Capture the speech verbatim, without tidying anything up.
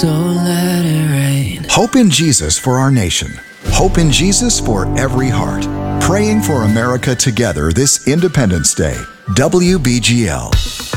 Don't let it rain. Hope in Jesus for our nation. Hope in Jesus for every heart. Praying for America together this Independence Day. W B G L.